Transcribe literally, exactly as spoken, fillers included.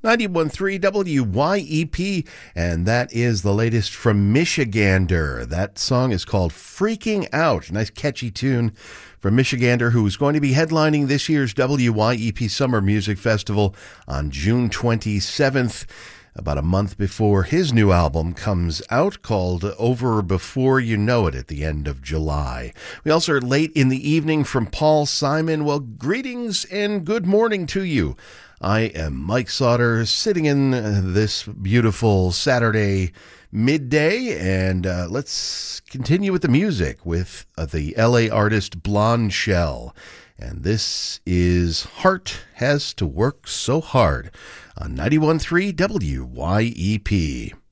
ninety-one point three W Y E P, and that is the latest from Michigander. That song is called Freaking Out. Nice catchy tune from Michigander, who is going to be headlining this year's W Y E P Summer Music Festival on June twenty-seventh, about a month before his new album comes out, called Over Before You Know It, at the end of July. We also heard Late in the Evening from Paul Simon. Well, greetings and good morning to you. I am Mike Sauter, sitting in this beautiful Saturday midday, and uh, let's continue with the music with uh, the L A artist Blonde Shell. And this is Heart Has to Work So Hard on ninety-one point three W Y E P.